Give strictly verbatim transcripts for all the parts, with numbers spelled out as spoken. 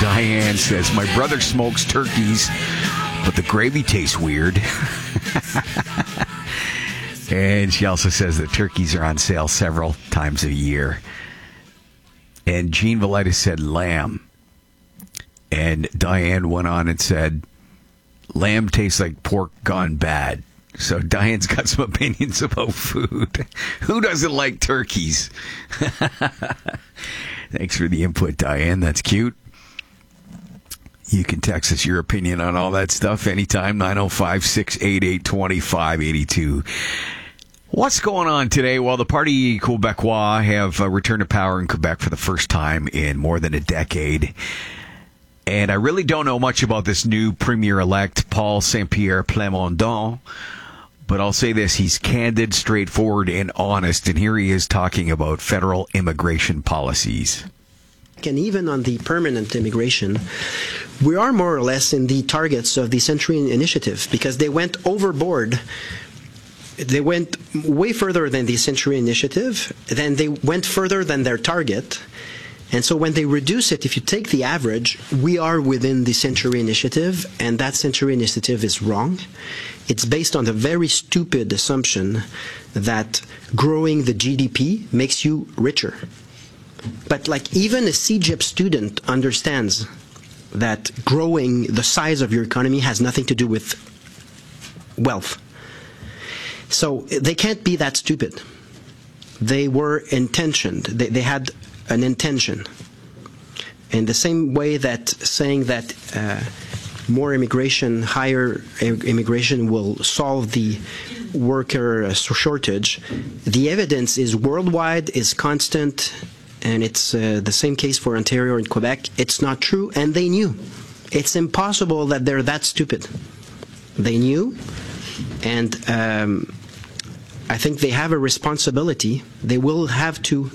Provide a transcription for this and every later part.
Diane says, my brother smokes turkeys, but the gravy tastes weird. And she also says that turkeys are on sale several times a year. And Jean Valletta said lamb. And Diane went on and said, lamb tastes like pork gone bad. So Diane's got some opinions about food. Who doesn't like turkeys? Thanks for the input, Diane. That's cute. You can text us your opinion on all that stuff anytime, nine oh five, six eight eight, two five eight two. What's going on today? Well, the Parti Québécois have uh, returned to power in Quebec for the first time in more than a decade. And I really don't know much about this new premier-elect, Paul Saint-Pierre Plamondon. But I'll say this, he's candid, straightforward, and honest. And here he is talking about federal immigration policies. And even on the permanent immigration, we are more or less in the targets of the Century Initiative because they went overboard. They went way further than the Century Initiative, then they went further than their target. And so when they reduce it, if you take the average, we are within the Century Initiative, and that Century Initiative is wrong. It's based on the very stupid assumption that growing the G D P makes you richer. But like even a C G I P student understands that growing the size of your economy has nothing to do with wealth. So they can't be that stupid. They were intentioned. They, they had an intention. In the same way that saying that uh, more immigration, higher immigration will solve the worker shortage, the evidence is worldwide, is constant, and it's uh, the same case for Ontario and Quebec. It's not true, and they knew. It's impossible that they're that stupid. They knew, and um, I think they have a responsibility. They will have to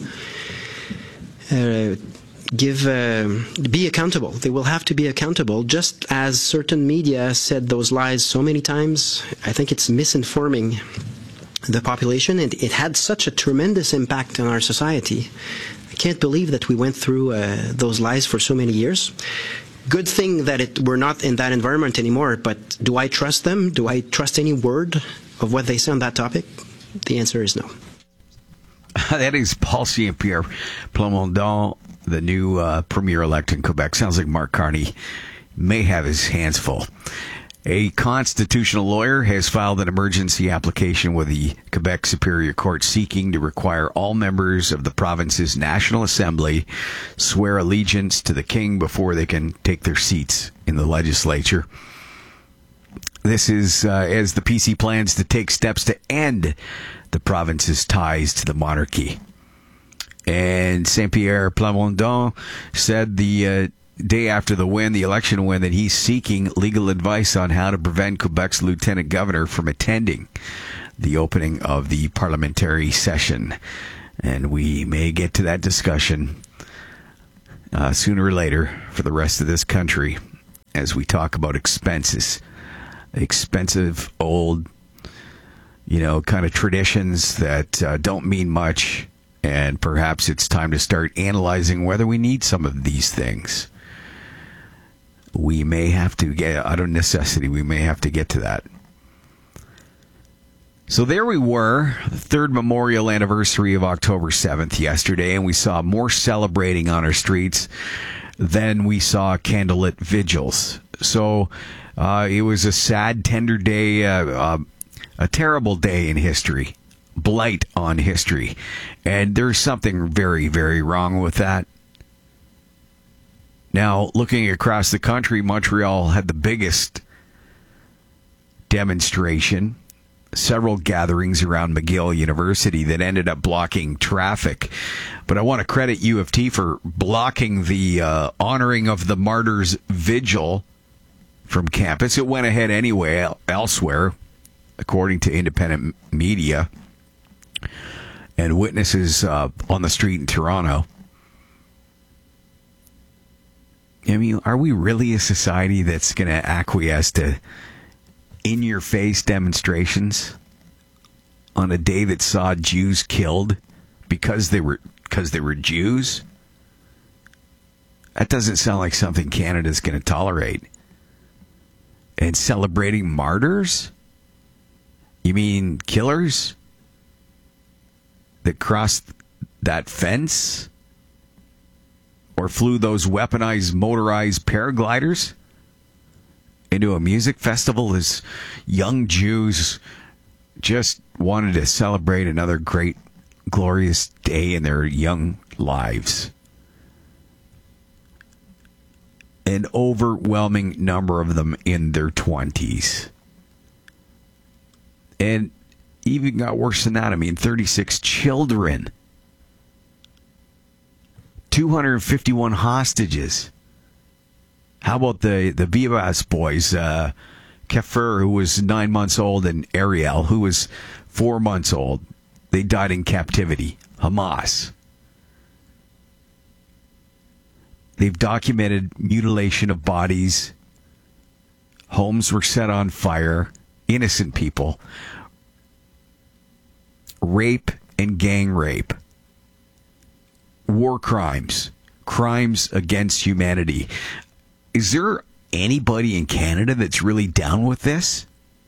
uh, give, uh, be accountable. They will have to be accountable, just as certain media said those lies so many times. I think it's misinforming the population, and it had such a tremendous impact on our society. I can't believe that we went through uh, those lies for so many years. Good thing that it, we're not in that environment anymore, but do I trust them? Do I trust any word of what they say on that topic? The answer is no. That is Paul Saint-Pierre Plamondon, the new uh, premier-elect in Quebec. Sounds like Mark Carney may have his hands full. A constitutional lawyer has filed an emergency application with the Quebec Superior Court seeking to require all members of the province's National Assembly swear allegiance to the King before they can take their seats in the legislature. This is uh, as the P C plans to take steps to end the province's ties to the monarchy. And Saint-Pierre Plamondon said the uh, day after the win, the election win, that he's seeking legal advice on how to prevent Quebec's lieutenant governor from attending the opening of the parliamentary session. And we may get to that discussion uh, sooner or later for the rest of this country as we talk about expenses. Expensive, old, you know, kind of traditions that uh, don't mean much. And perhaps it's time to start analyzing whether we need some of these things. We may have to get, out of necessity, we may have to get to that. So there we were, the third memorial anniversary of October seventh yesterday, and we saw more celebrating on our streets than we saw candlelit vigils. So uh, it was a sad, tender day, uh, uh, a terrible day in history, blight on history. And there's something very, very wrong with that. Now, looking across the country, Montreal had the biggest demonstration, several gatherings around McGill University that ended up blocking traffic. But I want to credit U of T for blocking the uh, honoring of the martyrs vigil from campus. It went ahead anyway elsewhere, according to independent media and witnesses uh, on the street in Toronto. I mean, are we really a society that's going to acquiesce to in-your-face demonstrations on a day that saw Jews killed because they were because they were Jews? That doesn't sound like something Canada's going to tolerate. And celebrating martyrs? You mean killers that crossed that fence? Or flew those weaponized, motorized paragliders into a music festival as young Jews just wanted to celebrate another great, glorious day in their young lives? An overwhelming number of them in their twenties. And even got worse than that. I mean, thirty-six children. two hundred fifty-one hostages. How about the, the Vivas boys? Uh, Kefir, who was nine months old, and Ariel, who was four months old. They died in captivity. Hamas. They've documented mutilation of bodies. Homes were set on fire. Innocent people. Rape and gang rape. War crimes. Crimes against humanity. Is there anybody in Canada that's really down with this?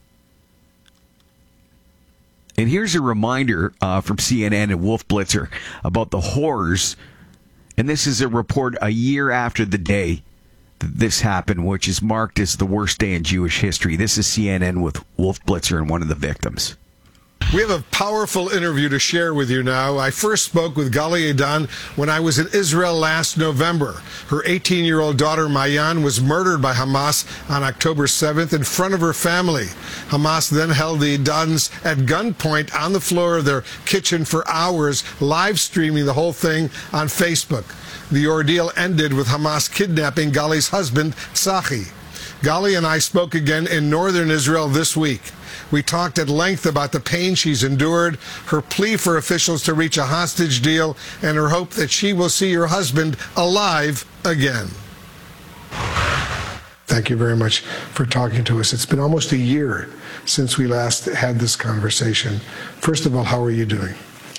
And here's a reminder uh, from C N N and Wolf Blitzer about the horrors. And this is a report a year after the day that this happened, which is marked as the worst day in Jewish history. This is C N N with Wolf Blitzer and one of the victims. We have a powerful interview to share with you now. I first spoke with Gali Edan when I was in Israel last November. Her eighteen-year-old daughter, Mayan, was murdered by Hamas on October seventh in front of her family. Hamas then held the Edans at gunpoint on the floor of their kitchen for hours, live streaming the whole thing on Facebook. The ordeal ended with Hamas kidnapping Gali's husband, Tzachi. Gali and I spoke again in northern Israel this week. We talked at length about the pain she's endured, her plea for officials to reach a hostage deal, and her hope that she will see her husband alive again. Thank you very much for talking to us. It's been almost a year since we last had this conversation. First of all, how are you doing?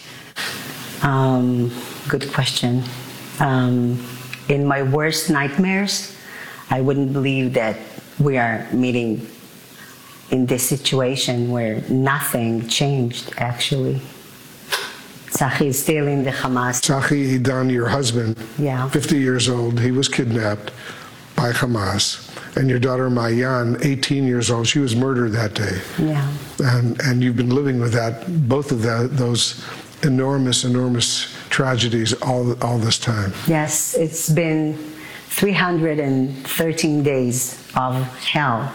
Um, good question. Um, in my worst nightmares, I wouldn't believe that we are meeting in this situation where nothing changed, actually. Tzachi is still in the Hamas. Tzachi Edan, your husband, yeah. fifty years old, he was kidnapped by Hamas. And your daughter, Mayan, eighteen years old, she was murdered that day. Yeah. And and you've been living with that, both of that, those enormous, enormous tragedies all all this time. Yes, it's been three hundred thirteen days of hell.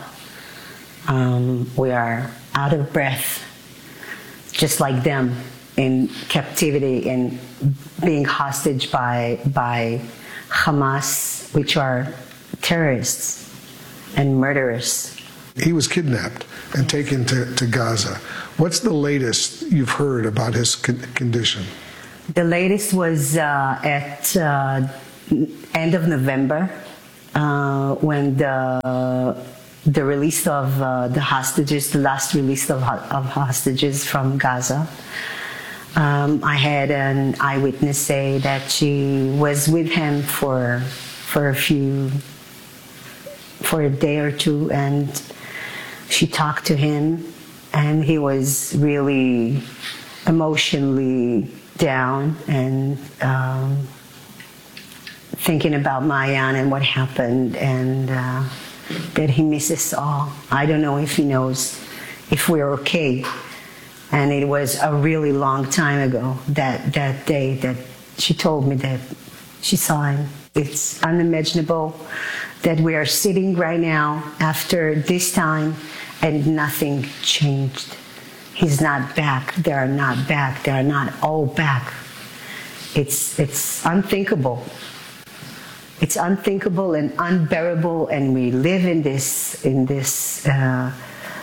Um, we are out of breath, just like them, in captivity and being hostage by by Hamas, which are terrorists and murderers. He was kidnapped and taken to, to Gaza. What's the latest you've heard about his con- condition? The latest was uh, at uh, end of November uh, when the the release of uh, the hostages, the last release of, of hostages from Gaza. Um, I had an eyewitness say that she was with him for for a few, for a day or two, and she talked to him, and he was really emotionally down and um, thinking about Mayan and what happened, and uh, that he misses all. I don't know if he knows if we're okay. And it was a really long time ago, that, that day that she told me that she saw him. It's unimaginable that we are sitting right now after this time and nothing changed. He's not back. They are not back. They are not all back. It's, it's unthinkable. It's unthinkable and unbearable, and we live in this, in this, uh,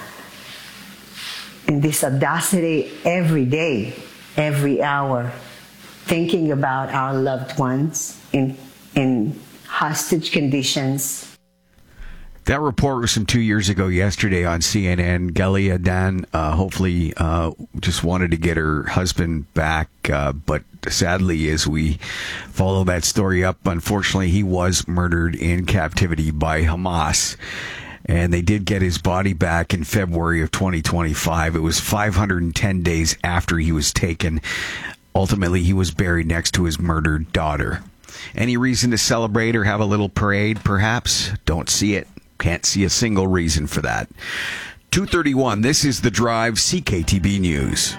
in this audacity every day, every hour, thinking about our loved ones in in hostage conditions. That report was from two years ago yesterday on C N N. Gali Adan uh, hopefully uh, just wanted to get her husband back, uh, but sadly, as we follow that story up, unfortunately, he was murdered in captivity by Hamas. And they did get his body back in February of twenty twenty-five. It was five hundred ten days after he was taken. Ultimately, he was buried next to his murdered daughter. Any reason to celebrate or have a little parade, perhaps? Don't see it. Can't see a single reason for that. two thirty-one, this is The Drive, C K T B News.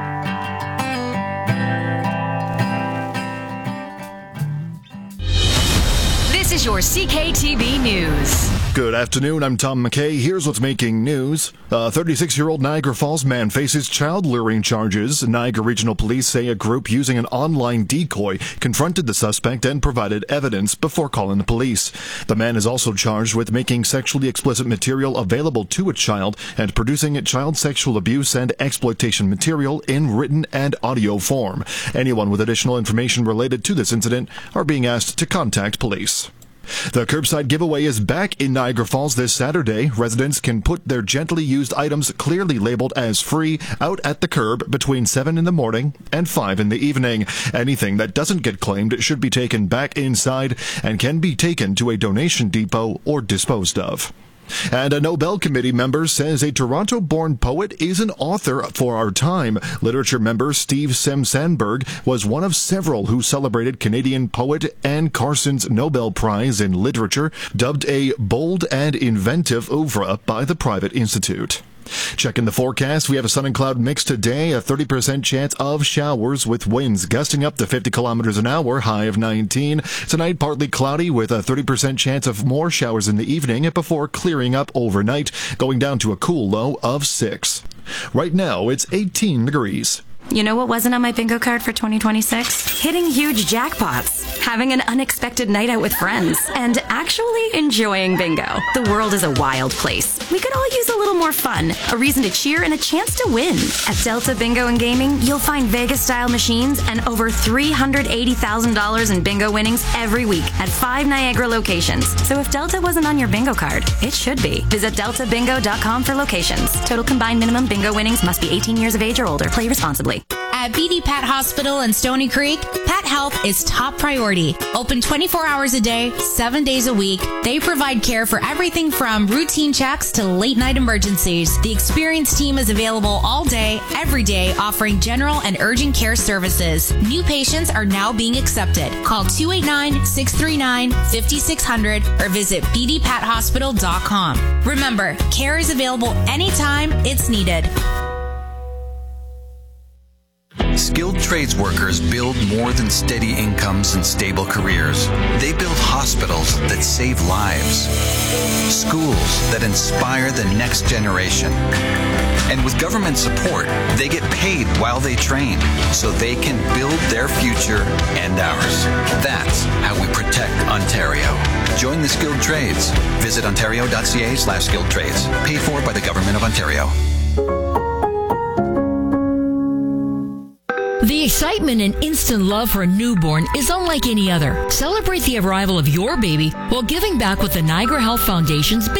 This is your C K T B News. Good afternoon, I'm Tom McKay. Here's what's making news. A thirty-six-year-old Niagara Falls man faces child luring charges. Niagara Regional Police say a group using an online decoy confronted the suspect and provided evidence before calling the police. The man is also charged with making sexually explicit material available to a child and producing child sexual abuse and exploitation material in written and audio form. Anyone with additional information related to this incident are being asked to contact police. The curbside giveaway is back in Niagara Falls this Saturday. Residents can put their gently used items clearly labeled as free out at the curb between seven in the morning and five in the evening. Anything that doesn't get claimed should be taken back inside and can be taken to a donation depot or disposed of. And a Nobel Committee member says a Toronto-born poet is an author for our time. Literature member Steve Sem Sandberg was one of several who celebrated Canadian poet Anne Carson's Nobel Prize in Literature, dubbed a bold and inventive oeuvre by the Private Institute. Checking the forecast, we have a sun and cloud mix today, a thirty percent chance of showers with winds gusting up to fifty kilometers an hour, high of nineteen. Tonight, partly cloudy with a thirty percent chance of more showers in the evening before clearing up overnight, going down to a cool low of six. Right now, it's eighteen degrees. You know what wasn't on my bingo card for twenty twenty-six? Hitting huge jackpots, having an unexpected night out with friends, and actually enjoying bingo. The world is a wild place. We could all use a little more fun, a reason to cheer, and a chance to win. At Delta Bingo and Gaming, you'll find Vegas-style machines and over three hundred eighty thousand dollars in bingo winnings every week at five Niagara locations. So if Delta wasn't on your bingo card, it should be. Visit delta bingo dot com for locations. Total combined minimum bingo winnings must be eighteen years of age or older. Play responsibly. At B D Pat Hospital in Stony Creek, pet health is top priority. Open twenty-four hours a day, seven days a week. They provide care for everything from routine checks to late-night emergencies. The experienced team is available all day, every day, offering general and urgent care services. New patients are now being accepted. Call two eight nine, six three nine, five six zero zero or visit b d pat hospital dot com. Remember, care is available anytime it's needed. Skilled trades workers build more than steady incomes and stable careers. They build hospitals that save lives, schools that inspire the next generation. And with government support, they get paid while they train so they can build their future and ours. That's how we protect Ontario. Join the skilled trades. Visit ontario.ca slash skilled trades. Paid for by the Government of Ontario. The excitement and instant love for a newborn is unlike any other. Celebrate the arrival of your baby while giving back with the Niagara Health Foundation's